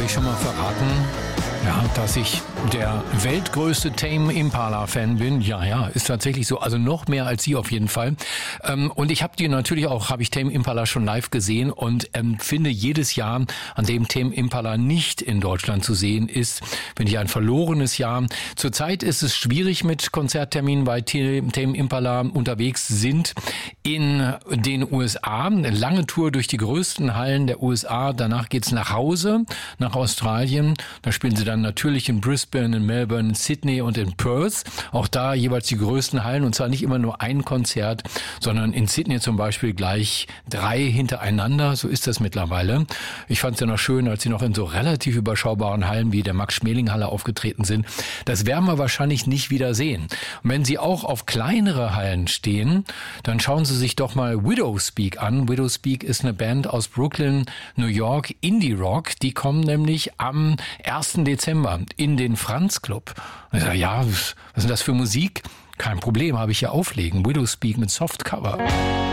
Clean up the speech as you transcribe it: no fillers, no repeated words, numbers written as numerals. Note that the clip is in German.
Habe ich schon mal verraten, ja, dass ich der weltgrößte Tame Impala-Fan bin? Ja, ist tatsächlich so. Also noch mehr als Sie auf jeden Fall. Und ich habe habe ich Tame Impala schon live gesehen und finde jedes Jahr, an dem Tame Impala nicht in Deutschland zu sehen ist, finde ich ein verlorenes Jahr. Zurzeit ist es schwierig mit Konzertterminen, weil Tame Impala unterwegs sind in den USA. Eine lange Tour durch die größten Hallen der USA. Danach geht's nach Hause, nach Australien. Da spielen sie dann natürlich in Brisbane, in Melbourne, in Sydney und in Perth. Auch da jeweils die größten Hallen und zwar nicht immer nur ein Konzert, sondern in Sydney zum Beispiel gleich 3 hintereinander. So ist das mittlerweile. Ich fand es ja noch schön, als sie noch in so relativ überschaubaren Hallen wie der Max-Schmeling-Halle aufgetreten sind. Das werden wir wahrscheinlich nicht wieder sehen. Und wenn Sie auch auf kleinere Hallen stehen, dann schauen Sie sich doch mal Widowspeak an. Widowspeak ist eine Band aus Brooklyn, New York, Indie-Rock. Die kommen nämlich am 1. Dezember in den Franz Club. Und ich sage, ja, was ist denn das für Musik? Kein Problem, habe ich ja auflegen. Widowspeak mit Softcover.